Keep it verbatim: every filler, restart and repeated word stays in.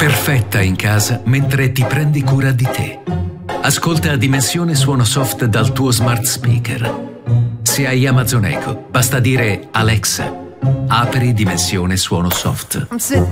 Perfetta in casa mentre ti prendi cura di te. Ascolta Dimensione Suono Soft dal tuo smart speaker. Se hai Amazon Echo, basta dire Alexa, apri Dimensione Suono Soft. I'm sitting